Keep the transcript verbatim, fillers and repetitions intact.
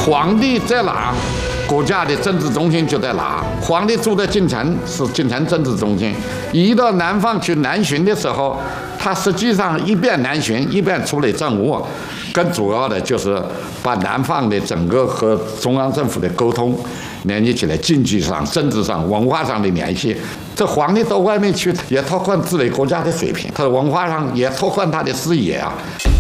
皇帝在哪，国家的政治中心就在哪。皇帝住在京城，是京城政治中心。一到南方去南巡的时候，他实际上一边南巡一边处理政务，更主要的就是把南方的整个和中央政府的沟通联系起来，经济上、政治上、文化上的联系。这皇帝到外面去，也拓宽治理国家的水平，他的文化上也拓宽他的视野啊。